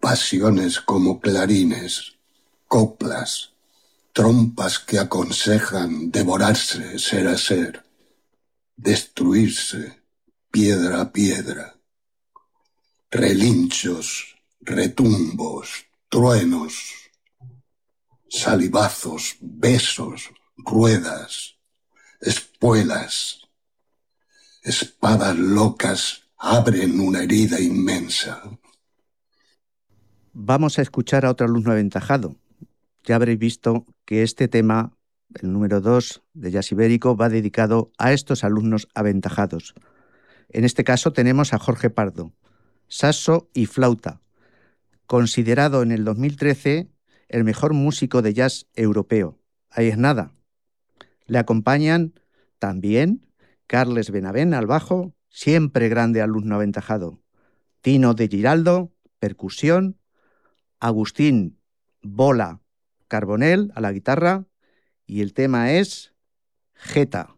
pasiones como clarines, coplas, trompas que aconsejan devorarse ser a ser, destruirse piedra a piedra, relinchos, retumbos, truenos, salivazos, besos, ruedas, espuelas, espadas locas abren una herida inmensa. Vamos a escuchar a otro alumno aventajado. Ya habréis visto que este tema, el número 2 de Jazz Ibérico, va dedicado a estos alumnos aventajados. En este caso tenemos a Jorge Pardo, saxo y flauta, considerado en el 2013 el mejor músico de jazz europeo. Ahí es nada. Le acompañan también Carles Benavent al bajo, siempre grande alumno aventajado, Tino de Giraldo, percusión, Agustín Bola Carbonell a la guitarra, y el tema es Geta.